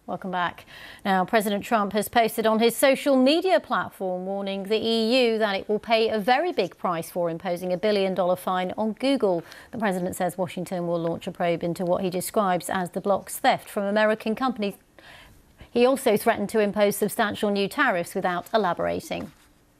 Welcome back. Now, President Trump has posted on his social media platform warning the EU that it will pay a very big price for imposing $1 billion fine on Google. The president says Washington will launch a probe into what he describes as the bloc's theft from American companies. He also threatened to impose substantial new tariffs without elaborating.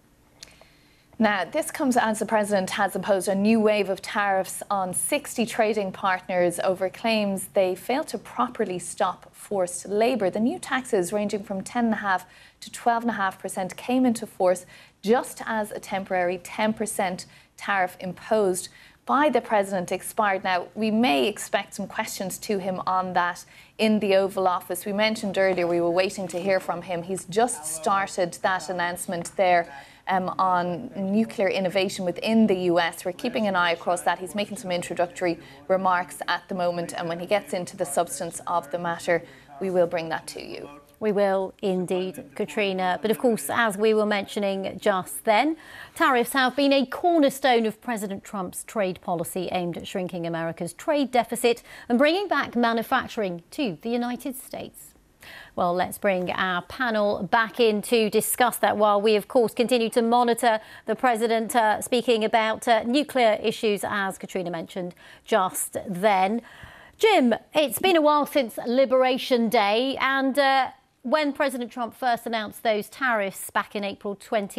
Now, this comes as the president has imposed a new wave of tariffs on 60 trading partners over claims they failed to properly stop forced labour. The new taxes, ranging from 10.5% to 12.5%, came into force just as a temporary 10% tariff imposed by the president expired. Now, we may expect some questions to him on that in the Oval Office. We mentioned earlier we were waiting to hear from him. He's just started that announcement there on nuclear innovation within the US. We're keeping an eye across that. He's making some introductory remarks at the moment, and when he gets into the substance of the matter, we will bring that to you. We will indeed, Katrina. But of course, as we were mentioning just then, tariffs have been a cornerstone of President Trump's trade policy aimed at shrinking America's trade deficit and bringing back manufacturing to the United States. Well, let's bring our panel back in to discuss that while we, of course, continue to monitor the president speaking about nuclear issues, as Katrina mentioned just then. Jim, it's been a while since Liberation Day, and when President Trump first announced those tariffs back in April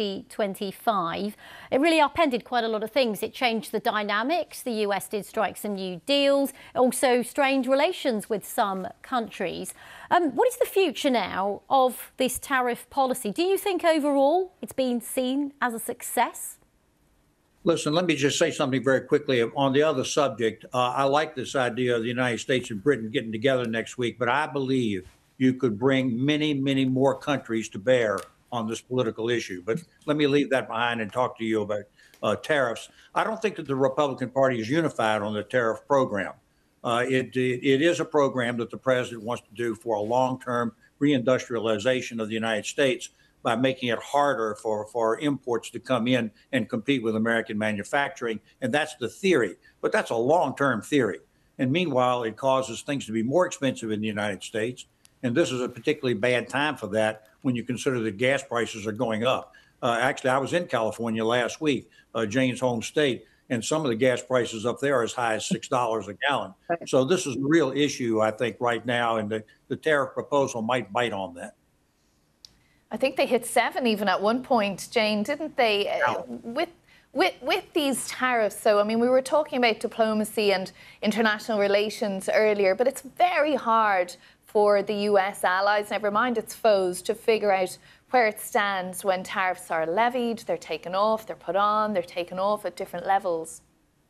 2025, it really upended quite a lot of things. It changed the dynamics. The US did strike some new deals, also strained relations with some countries. What is the future now of this tariff policy? Do you think overall it's been seen as a success? Listen, let me just say something very quickly on the other subject. I like this idea of the United States and Britain getting together next week, but I believe you could bring many, many more countries to bear on this political issue. But let me leave that behind and talk to you about tariffs. I don't think that the Republican Party is unified on the tariff program. It is a program that the president wants to do for a long-term reindustrialization of the United States by making it harder for imports to come in and compete with American manufacturing. And that's the theory, but that's a long-term theory. And meanwhile, it causes things to be more expensive in the United States. And this is a particularly bad time for that when you consider that gas prices are going up. Actually, I was in California last week, Jane's home state, and some of the gas prices up there are as high as $6 a gallon. So this is a real issue, I think, right now, and the tariff proposal might bite on that. I think they hit 7 even at one point, Jane, didn't they? With these tariffs, so, I mean, we were talking about diplomacy and international relations earlier, but it's very hard for the US allies, never mind its foes, to figure out where it stands when tariffs are levied, they're taken off, they're put on, they're taken off at different levels.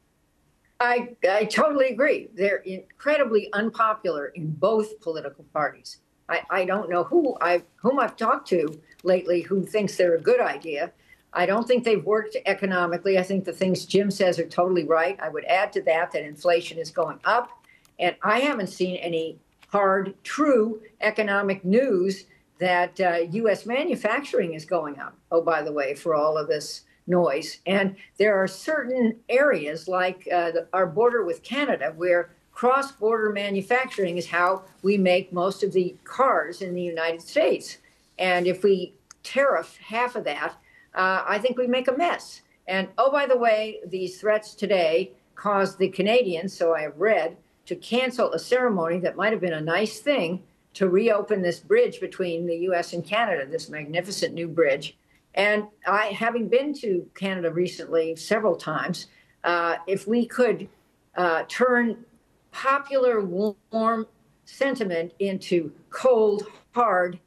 I totally agree. They're incredibly unpopular in both political parties. I don't know whom I've talked to lately who thinks they're a good idea. I don't think they've worked economically. I think the things Jim says are totally right. I would add to that inflation is going up, and I haven't seen any hard, true economic news that U.S. manufacturing is going up. Oh, by the way, for all of this noise. And there are certain areas like our border with Canada where cross-border manufacturing is how we make most of the cars in the United States. And if we tariff half of that, I think we make a mess. And oh, by the way, these threats today caused the Canadians, so I have read, to cancel a ceremony that might have been a nice thing to reopen this bridge between the U.S. and Canada, this magnificent new bridge. And having been to Canada recently several times, if we could turn popular warm sentiment into cold, hard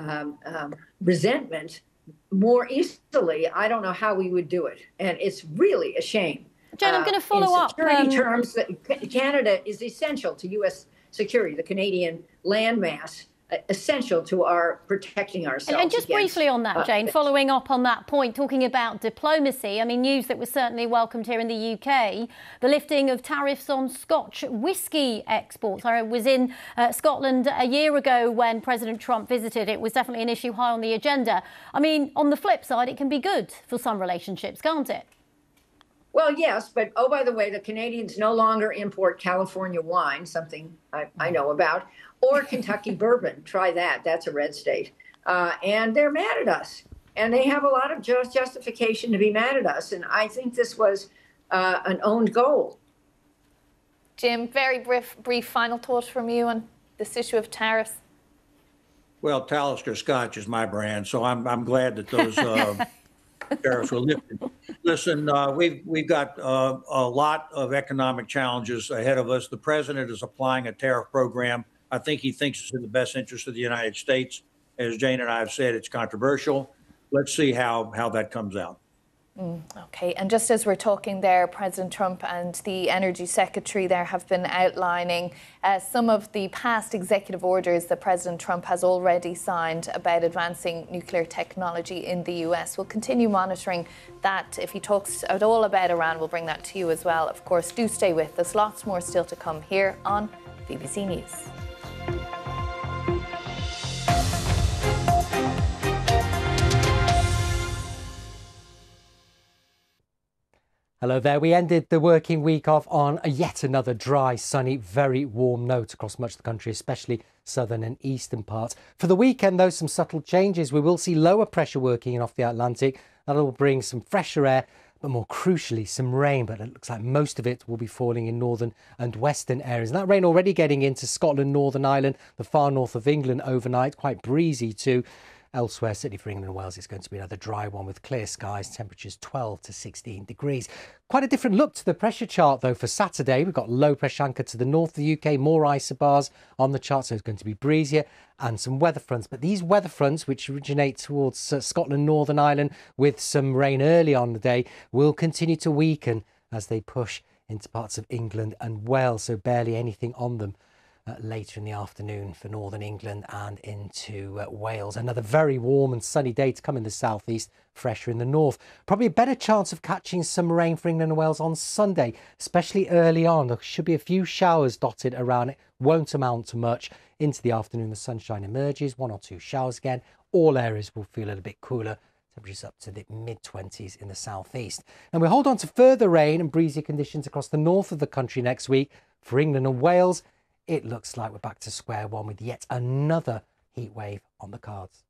resentment more easily, I don't know how we would do it. And it's really a shame. Jen, I'm going to follow up. In security terms, that Canada is essential to U.S. security, the Canadian landmass, essential to our protecting ourselves. And just briefly on that, Jane, following up on that point, talking about diplomacy, I mean, news that was certainly welcomed here in the UK, the lifting of tariffs on Scotch whisky exports. I was in Scotland a year ago when President Trump visited. It was definitely an issue high on the agenda. I mean, on the flip side, it can be good for some relationships, can't it? Well, yes, but oh, by the way, the Canadians no longer import California wine, something I know about, or Kentucky bourbon. Try that. That's a red state. And they're mad at us. And they have a lot of justification to be mad at us. And I think this was an owned goal. Jim, very brief final thought from you on this issue of tariffs. Well, Talisker Scotch is my brand, so I'm glad that those tariffs were lifted. Listen, we've got a lot of economic challenges ahead of us. The president is applying a tariff program. I think he thinks it's in the best interest of the United States. As Jane and I have said, it's controversial. Let's see how that comes out. Okay, and just as we're talking there, President Trump and the Energy Secretary there have been outlining some of the past executive orders that President Trump has already signed about advancing nuclear technology in the US. We'll continue monitoring that. If he talks at all about Iran, we'll bring that to you as well. Of course, do stay with us. Lots more still to come here on BBC News. Hello there. We ended the working week off on yet another dry, sunny, very warm note across much of the country, especially southern and eastern parts. For the weekend, though, some subtle changes. We will see lower pressure working in off the Atlantic. That'll bring some fresher air, but more crucially, some rain. But it looks like most of it will be falling in northern and western areas. And that rain already getting into Scotland, Northern Ireland, the far north of England overnight. Quite breezy too. Elsewhere, certainly for England and Wales, it's going to be another dry one with clear skies, temperatures 12 to 16 degrees. Quite a different look to the pressure chart, though, for Saturday. We've got low pressure anchored to the north of the UK, more isobars on the chart, so it's going to be breezier, and some weather fronts. But these weather fronts, which originate towards Scotland, Northern Ireland, with some rain early on the day, will continue to weaken as they push into parts of England and Wales, so barely anything on them later in the afternoon for northern England and into Wales. Another very warm and sunny day to come in the southeast, fresher in the north. Probably a better chance of catching some rain for England and Wales on Sunday, especially early on. There should be a few showers dotted around. It won't amount to much. Into the afternoon, the sunshine emerges, 1 or 2 showers again. All areas will feel a little bit cooler. Temperatures up to the mid-20s in the southeast. And we hold on to further rain and breezy conditions across the north of the country next week. For England and Wales, it looks like we're back to square one with yet another heat wave on the cards.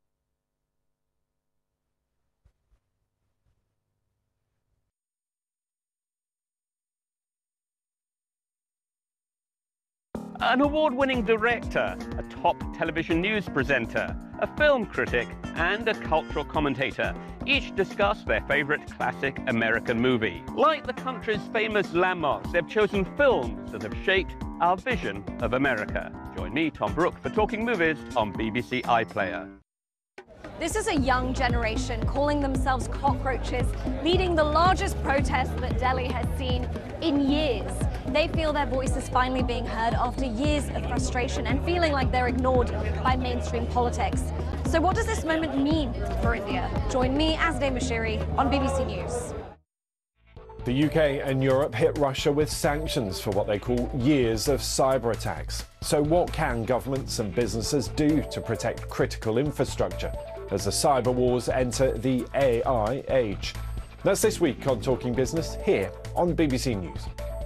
An award-winning director, a top television news presenter, a film critic, and a cultural commentator each discuss their favourite classic American movie. Like the country's famous landmarks, they've chosen films that have shaped our vision of America. Join me, Tom Brooke, for Talking Movies on BBC iPlayer. This is a young generation calling themselves cockroaches, leading the largest protest that Delhi has seen in years. They feel their voice is finally being heard after years of frustration and feeling like they're ignored by mainstream politics. So what does this moment mean for India? Join me, Azadeh Moshiri, on BBC News. The UK and Europe hit Russia with sanctions for what they call years of cyber attacks. So what can governments and businesses do to protect critical infrastructure as the cyber wars enter the AI age? That's this week on Talking Business here on BBC News.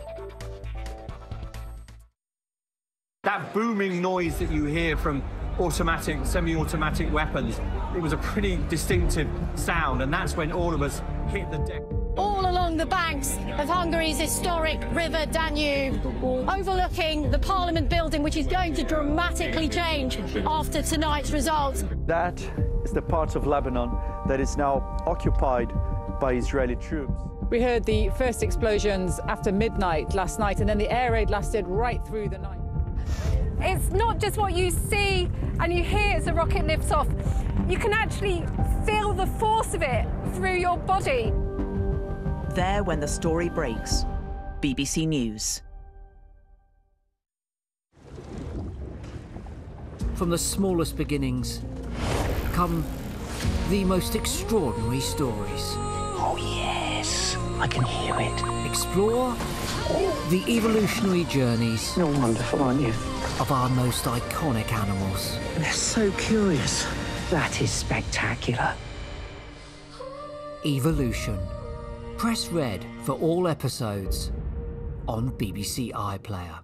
That booming noise that you hear from automatic, semi-automatic weapons, it was a pretty distinctive sound, and that's when all of us hit the deck. All along the banks of Hungary's historic river Danube, overlooking the Parliament building, which is going to dramatically change after tonight's results. That is the part of Lebanon that is now occupied by Israeli troops. We heard the first explosions after midnight last night, and then the air raid lasted right through the night. It's not just what you see and you hear as the rocket lifts off. You can actually feel the force of it through your body. There when the story breaks. BBC News. From the smallest beginnings come the most extraordinary stories. Oh yes, I can hear it. Explore the evolutionary journeys. You're wonderful, aren't you? Of our most iconic animals. They're so curious. That is spectacular. Evolution. Press red for all episodes on BBC iPlayer.